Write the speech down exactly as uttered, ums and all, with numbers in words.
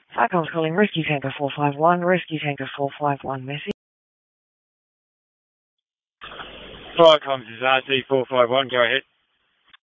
Falcon's calling Rescue Tanker four five one, Rescue Tanker four five one, message. Falcons is R T four five one, go ahead.